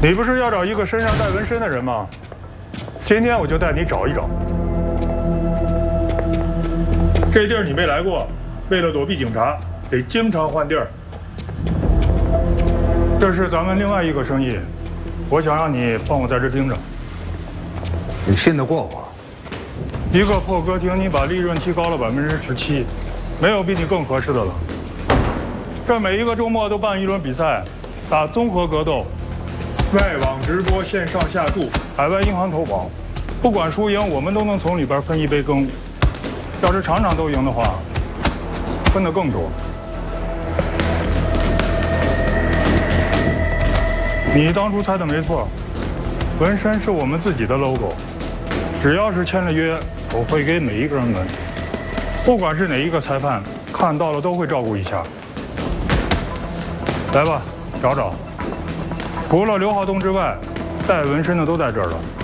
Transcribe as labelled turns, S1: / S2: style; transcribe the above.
S1: 你不是要找一个身上带纹身的人吗？今天我就带你找一找。这地儿你没来过，为了躲避警察，得经常换地儿。这是咱们另外一个生意，我想让你帮我在这盯着。
S2: 你信得过我？
S1: 一个破歌厅，你把利润提高了17%，没有比你更合适的了。这每一个周末都办一轮比赛，打综合格斗，外网直播，线上下注，海外银行投保，不管输赢，我们都能从里边分一杯羹。要是场场都赢的话，分得更多。你当初猜的没错，纹身是我们自己的 logo， 只要是签了约，我会给每一个人纹，不管是哪一个裁判看到了都会照顾一下。来吧，找找，除了刘浩东之外，带纹身的都在这儿了。